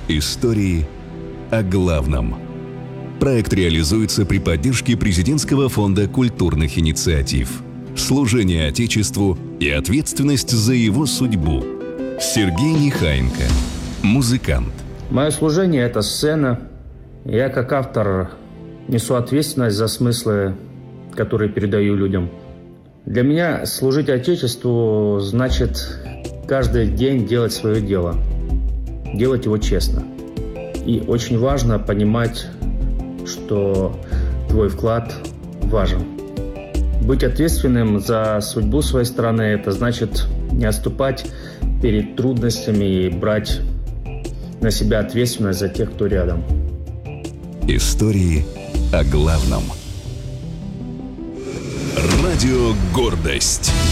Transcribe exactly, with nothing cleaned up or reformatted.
Истории о главном. Проект реализуется при поддержке Президентского фонда культурных инициатив. Служение Отечеству и ответственность за его судьбу. Сергей Нехаенко, музыкант. Мое служение – это сцена. Я, как автор, несу ответственность за смыслы, которые передаю людям. Для меня служить Отечеству значит каждый день делать свое дело, делать его честно. И очень важно понимать, что твой вклад важен. Быть ответственным за судьбу своей страны – это значит не отступать перед трудностями и брать на себя ответственность за тех, кто рядом. Истории о главном. Радио «Гордость».